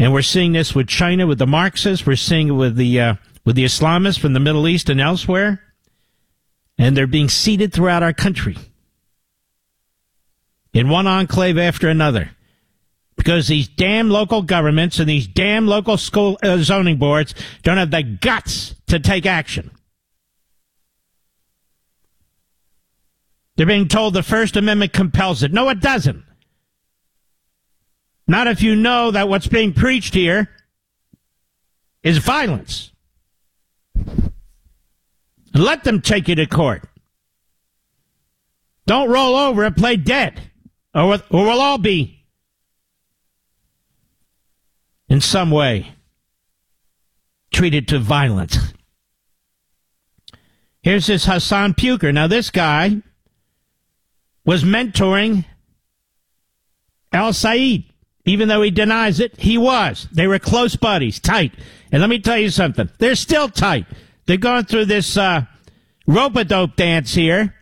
And we're seeing this with China, with the Marxists. We're seeing it with the Islamists from the Middle East and elsewhere. And they're being seeded throughout our country in one enclave after another. Because these damn local governments and these damn local school zoning boards don't have the guts to take action. They're being told the First Amendment compels it. No, it doesn't. Not if you know that what's being preached here is violence. Let them take you to court. Don't roll over and play dead, or we'll all be, in some way, treated to violence. Here's this Hassan Puker. Now, this guy was mentoring El Said. Even though he denies it, he was. They were close buddies, tight. And let me tell you something. They're still tight. They're going through this rope-a-dope dance here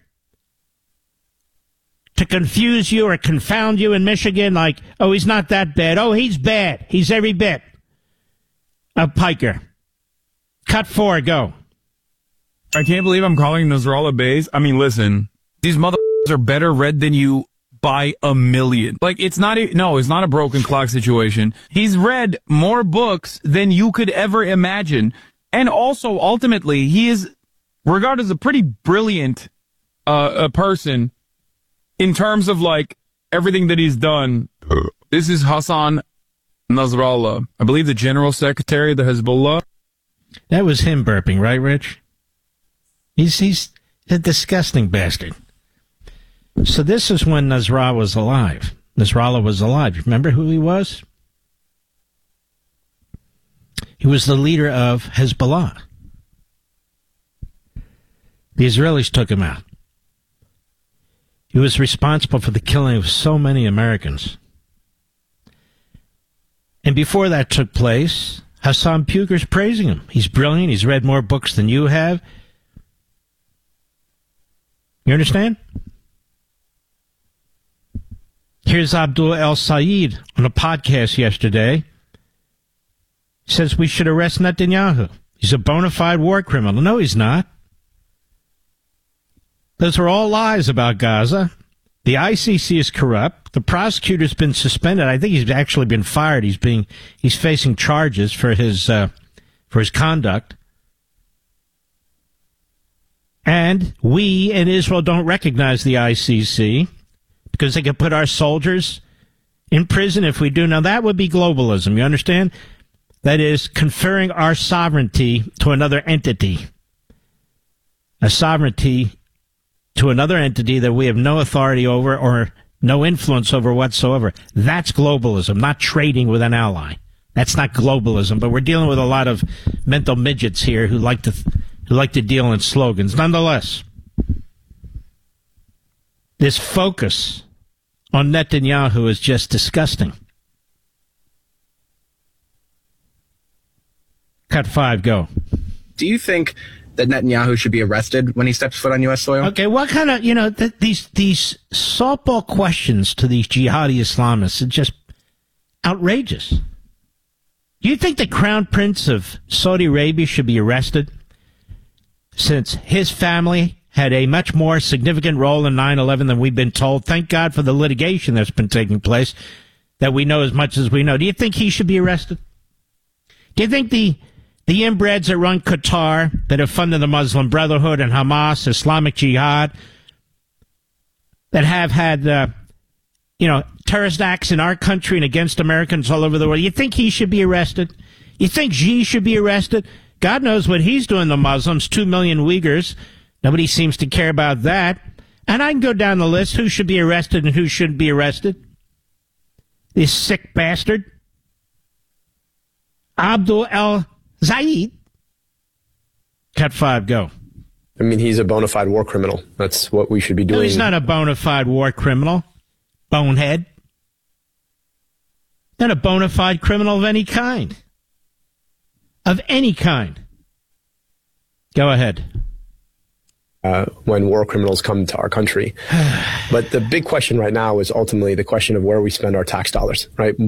to confuse you or confound you in Michigan, like, oh, he's not that bad. Oh, he's bad. He's every bit of Piker. Cut 4, go. I can't believe I'm calling Nasrallah Bays. I mean, listen, these motherfuckers are better read than you by a million. Like, it's not a broken clock situation. He's read more books than you could ever imagine. And also, ultimately, he is regarded as a pretty brilliant a person in terms of, like, everything that he's done. This is Hassan Nasrallah, I believe the General Secretary of the Hezbollah. That was him burping, right, Rich? He's a disgusting bastard. So this is when Nasrallah was alive. Remember who he was? He was the leader of Hezbollah. The Israelis took him out. He was responsible for the killing of so many Americans. And before that took place, Hassan Puker's praising him. He's brilliant. He's read more books than you have. You understand? Here's Abdul El Sayed on a podcast yesterday. He says we should arrest Netanyahu. He's a bona fide war criminal. No, he's not. Those are all lies about Gaza. The ICC is corrupt. The prosecutor's been suspended. I think he's actually been fired. He's facing charges for his conduct. And we in Israel don't recognize the ICC because they could put our soldiers in prison if we do. Now, that would be globalism. You understand? That is conferring our sovereignty to another entity. A sovereignty to another entity that we have no authority over or no influence over whatsoever. That's globalism, not trading with an ally. That's not globalism. But we're dealing with a lot of mental midgets here who like to deal in slogans. Nonetheless, this focus on Netanyahu is just disgusting. Cut 5, go. Do you think that Netanyahu should be arrested when he steps foot on U.S. soil? Okay, what kind of, these softball questions to these jihadi Islamists are just outrageous. Do you think the Crown Prince of Saudi Arabia should be arrested since his family had a much more significant role in 9/11 than we've been told? Thank God for the litigation that's been taking place that we know as much as we know. Do you think he should be arrested? Do you think the inbreds that run Qatar, that have funded the Muslim Brotherhood and Hamas, Islamic Jihad, that have had, terrorist acts in our country and against Americans all over the world, you think he should be arrested? You think Xi should be arrested? God knows what he's doing to Muslims, 2 million Uyghurs. Nobody seems to care about that. And I can go down the list who should be arrested and who shouldn't be arrested. This sick bastard. Abdul El Sayed. Cut 5, go. I mean, he's a bona fide war criminal. That's what we should be doing. No, he's not a bona fide war criminal. Bonehead. Not a bona fide criminal of any kind. Of any kind. Go ahead. When war criminals come to our country. But the big question right now is ultimately the question of where we spend our tax dollars, right?